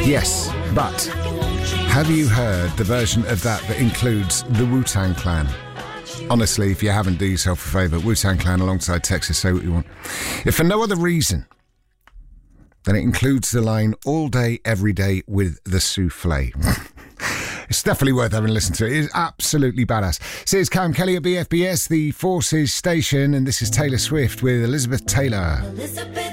Yes, but have you heard the version of that includes the Wu-Tang Clan? Honestly, if you haven't, do yourself a favour. Wu-Tang Clan alongside Texas, say what you want. If for no other reason, then it includes the line all day, every day with the souffle. It's definitely worth having a listen to. It is absolutely badass. So it's Cam Kelly at BFBS, the Forces Station, and this is Taylor Swift with Elizabeth Taylor. Elizabeth